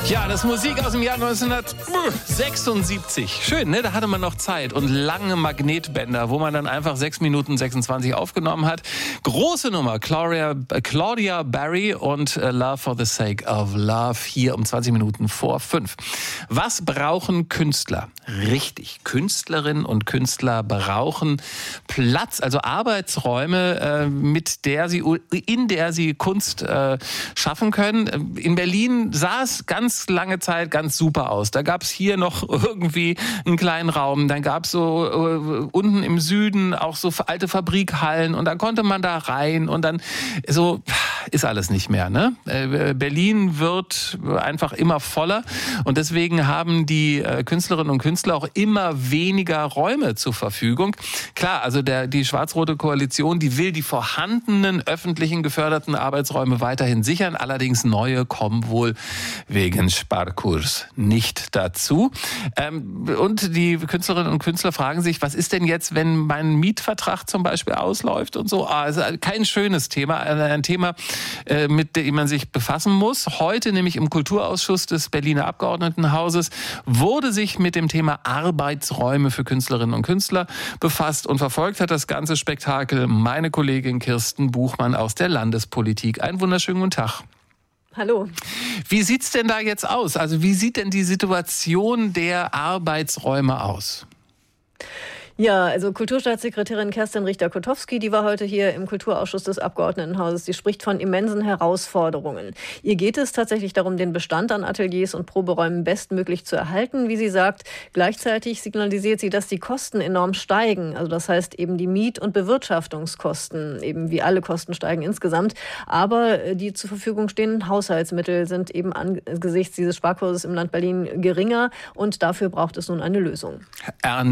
Ja, das ist Musik aus dem Jahr 1976. Schön, ne? Da hatte man noch Zeit und lange Magnetbänder, wo man dann einfach 6 Minuten 26 aufgenommen hat. Große Nummer, Claudia Barry und Love for the Sake of Love, hier um 20 Minuten vor 5. Was brauchen Künstler? Richtig, Künstlerinnen und Künstler brauchen Platz, also Arbeitsräume, in der sie Kunst schaffen können. In Berlin sah es ganz lange Zeit ganz super aus. Da gab es hier noch irgendwie einen kleinen Raum. Dann gab es so unten im Süden auch so alte Fabrikhallen und dann konnte man da rein und dann so ist alles nicht mehr. Ne? Berlin wird einfach immer voller und deswegen haben die Künstlerinnen und Künstler auch immer weniger Räume zur Verfügung. Klar, also die schwarz-rote Koalition, die will die vorhandenen öffentlichen geförderten Arbeitsräume weiterhin sichern. Allerdings neue kommen wohl wegen Sparkurs nicht dazu. Und die Künstlerinnen und Künstler fragen sich, was ist denn jetzt, wenn mein Mietvertrag zum Beispiel ausläuft und so? Also kein schönes Thema, ein Thema, mit dem man sich befassen muss. Heute nämlich im Kulturausschuss des Berliner Abgeordnetenhauses wurde sich mit dem Thema Arbeitsräume für Künstlerinnen und Künstler befasst und verfolgt hat das ganze Spektakel meine Kollegin Kirsten Buchmann aus der Landespolitik. Einen wunderschönen guten Tag. Hallo. Wie sieht's denn da jetzt aus? Also wie sieht denn die Situation der Arbeitsräume aus? Ja, also Kulturstaatssekretärin Kerstin Richter-Kotowski, die war heute hier im Kulturausschuss des Abgeordnetenhauses. Sie spricht von immensen Herausforderungen. Ihr geht es tatsächlich darum, den Bestand an Ateliers und Proberäumen bestmöglich zu erhalten, wie sie sagt. Gleichzeitig signalisiert sie, dass die Kosten enorm steigen. Also das heißt eben die Miet- und Bewirtschaftungskosten, eben wie alle Kosten steigen insgesamt. Aber die zur Verfügung stehenden Haushaltsmittel sind eben angesichts dieses Sparkurses im Land Berlin geringer und dafür braucht es nun eine Lösung.